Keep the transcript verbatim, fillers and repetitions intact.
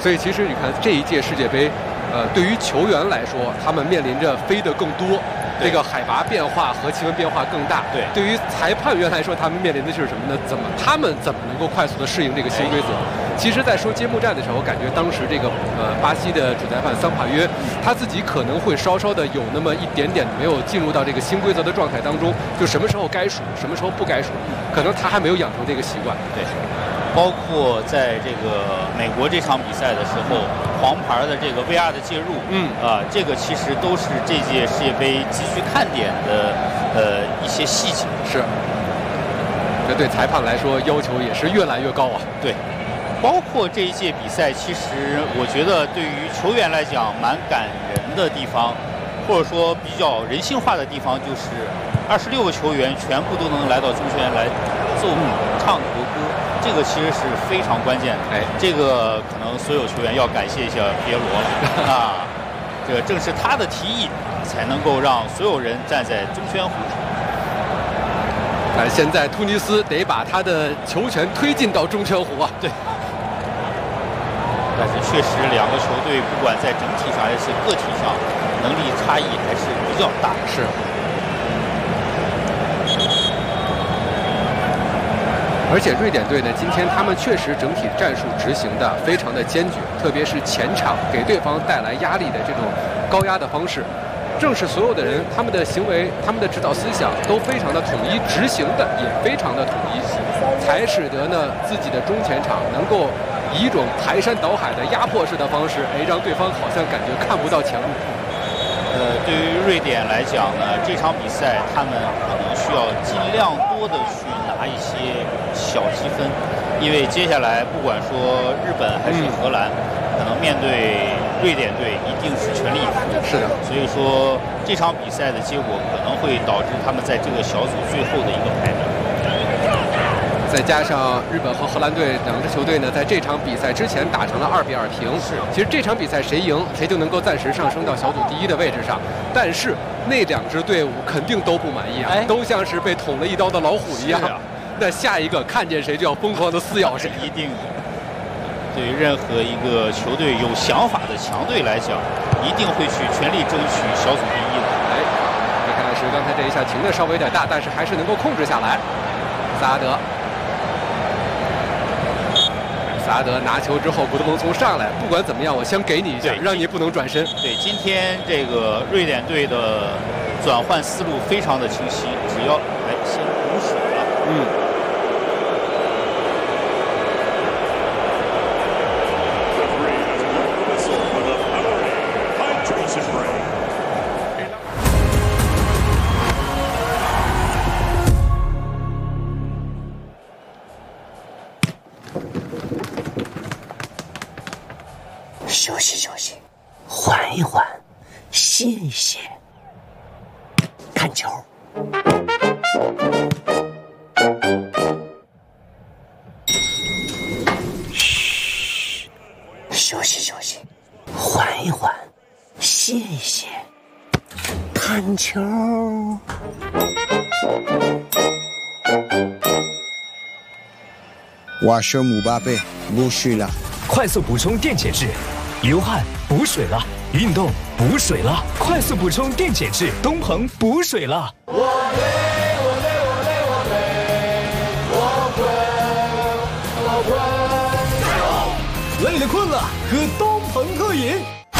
所以其实你看这一届世界杯，呃，对于球员来说，他们面临着飞得更多。这个海拔变化和气温变化更大。 对， 对于裁判员来说，他们面临的是什么呢？怎么他们怎么能够快速的适应这个新规则？其实，在说揭幕战的时候，我感觉当时这个呃巴西的主裁判桑帕约，他自己可能会稍稍的有那么一点点没有进入到这个新规则的状态当中，就什么时候该数，什么时候不该数，可能他还没有养成这个习惯。 对。包括在这个美国这场比赛的时候，黄牌的这个 V R 的介入， 嗯啊、呃，这个其实都是这届世界杯极具看点的呃一些细节。 是，这对裁判来说要求也是越来越高啊。 对，包括这一届比赛，其实我觉得对于球员来讲蛮感人的地方，或者说比较人性化的地方，就是二十六个球员全部都能来到中圈来奏唱国歌。这个其实是非常关键的， 哎， 这个可能所有球员要感谢一下皮耶罗了啊，这个正是他的提议，才能够让所有人站在中圈弧上。 但现在突尼斯得把他的球权推进到中圈弧啊， 对。但是确实两个球队不管在整体上还是个体上，能力差异还是比较大。 是。而且瑞典队呢，今天他们确实整体战术执行的非常的坚决，特别是前场给对方带来压力的这种高压的方式，正是所有的人他们的行为、他们的指导思想都非常的统一，执行的也非常的统一，才使得呢自己的中前场能够以一种排山倒海的压迫式的方式，哎，让对方好像感觉看不到前路。 呃，对于瑞典来讲呢，这场比赛他们可能需要尽量多的去拿一些小积分，因为接下来不管说日本还是荷兰，嗯、可能面对瑞典队一定是全力以赴。 是的， 所以说这场比赛的结果可能会导致他们在这个小组最后的一个排名。 再加上日本和荷兰队两支球队呢，在这场比赛之前打成了二比二平。 是， 其实这场比赛谁赢，谁就能够暂时上升到小组第一的位置上。但是那两支队伍肯定都不满意啊， 哎、 都像是被捅了一刀的老虎一样。 啊、 那下一个看见谁就要疯狂的撕咬谁， 一定的。对于任何一个球队有想法的强队来讲，一定会去全力争取小组第一的。 哎，你看是刚才这一下停的稍微有点大，但是还是能够控制下来。萨德。萨德拿球之后，古德蒙从上来，不管怎么样，我先给你一下，让你不能转身。 对，今天这个瑞典队的转换思路非常的清晰，只要哎先补水了， 嗯。 休息休息，缓一缓，歇一歇，看球。嘘，休息休息，缓一缓，歇一歇，看球。 我是姆巴佩，补水了。 快速补充电解质，流汗补水了，运动补水了，快速补充电解质，东鹏补水了。我累，我累，我累，我累，我困，我困，加油！累了困了，喝东鹏特饮。